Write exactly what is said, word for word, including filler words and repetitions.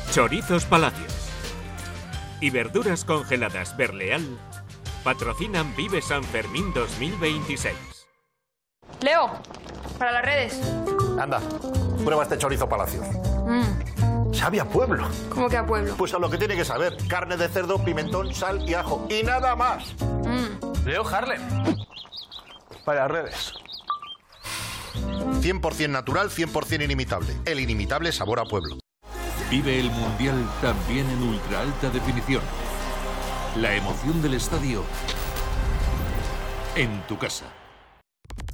Chorizos Palacios y Verduras Congeladas Berleal patrocinan Vive San Fermín dos mil veintiséis. Leo, para las redes. Anda, prueba este chorizo Palacios. Mm. Sabe a pueblo. ¿Cómo que a pueblo? Pues a lo que tiene que saber. Carne de cerdo, pimentón, sal y ajo. Y nada más. Mm. Leo Harlem. Para las redes. cien por cien natural, cien por cien inimitable. El inimitable sabor a pueblo. Vive el Mundial también en ultra alta definición. La emoción del estadio en tu casa.